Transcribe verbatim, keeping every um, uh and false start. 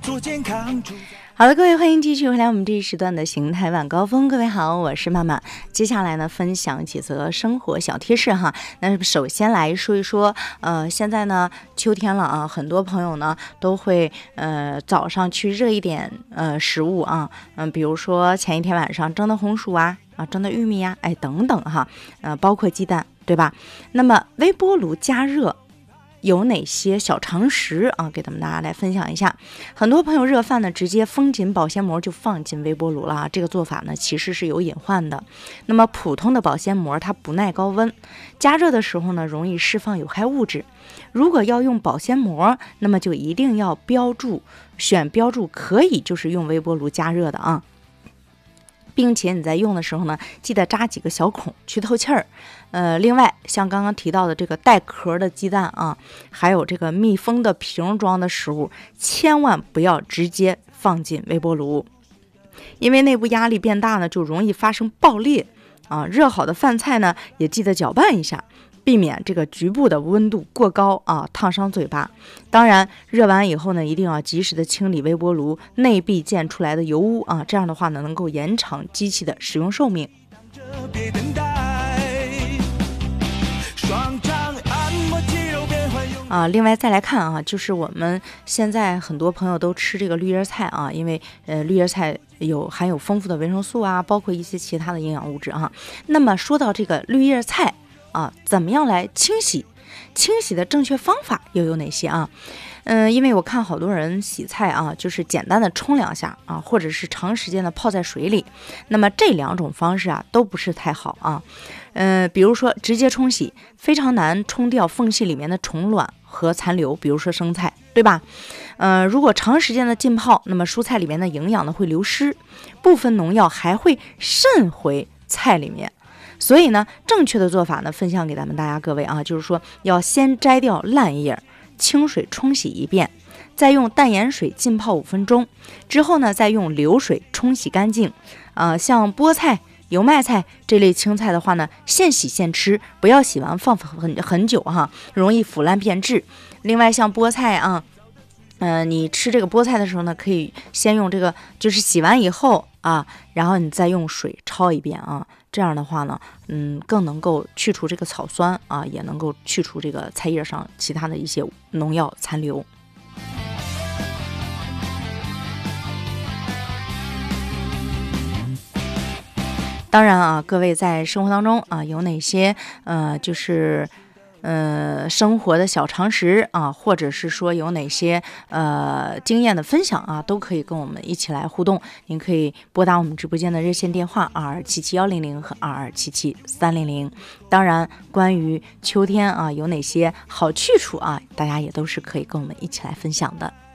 做健康。 好的，各位，欢迎继续回来我们这一时段的形态晚高峰。各位好，我是妈妈。接下来呢，分享几则生活小贴士哈。那首先来说一说，呃，现在呢秋天了啊，很多朋友呢都会呃早上去热一点呃食物啊，嗯、呃，比如说前一天晚上蒸的红薯啊啊蒸的玉米呀、啊，哎等等哈，呃，包括鸡蛋，对吧？那么微波炉加热有哪些小常识啊？给咱们大家来分享一下。很多朋友热饭呢，直接封紧保鲜膜就放进微波炉了啊，这个做法呢其实是有隐患的。那么普通的保鲜膜它不耐高温，加热的时候呢容易释放有害物质。如果要用保鲜膜，那么就一定要标注选标注可以就是用微波炉加热的啊。并且你在用的时候呢，记得扎几个小孔去透气儿。呃，另外像刚刚提到的这个带壳的鸡蛋啊，还有这个密封的瓶装的食物，千万不要直接放进微波炉，因为内部压力变大呢，就容易发生爆裂啊。热好的饭菜呢，也记得搅拌一下，避免这个局部的温度过高啊，烫伤嘴巴。当然，热完以后呢，一定要及时的清理微波炉内壁溅出来的油污啊，这样的话呢，能够延长机器的使用寿命。啊，另外再来看啊，就是我们现在很多朋友都吃这个绿叶菜啊，因为呃绿叶菜有含有丰富的维生素啊，包括一些其他的营养物质啊。那么说到这个绿叶菜啊，怎么样来清洗？清洗的正确方法又有哪些啊？嗯、呃，因为我看好多人洗菜啊，就是简单的冲两下啊，或者是长时间的泡在水里。那么这两种方式啊，都不是太好啊。嗯、呃，比如说直接冲洗，非常难冲掉缝隙里面的虫卵和残留，比如说生菜，对吧？呃，如果长时间的浸泡，那么蔬菜里面的营养呢会流失，部分农药还会渗回菜里面。所以呢，正确的做法呢，分享给咱们大家各位啊，就是说要先摘掉烂叶，清水冲洗一遍，再用淡盐水浸泡五分钟，之后呢，再用流水冲洗干净。啊、呃，像菠菜、油麦菜这类青菜的话呢，现洗现吃，不要洗完放很很久哈，容易腐烂变质。另外像菠菜啊，嗯、呃，你吃这个菠菜的时候呢，可以先用这个，就是洗完以后啊，然后你再用水焯一遍啊。这样的话呢，嗯，更能够去除这个草酸啊，也能够去除这个菜叶上其他的一些农药残留。当然啊，各位在生活当中啊，有哪些呃，就是呃生活的小常识啊，或者是说有哪些呃经验的分享啊，都可以跟我们一起来互动。您可以拨打我们直播间的热线电话二二七七幺零零和二二七七三零零。当然，关于秋天啊有哪些好去处啊，大家也都是可以跟我们一起来分享的。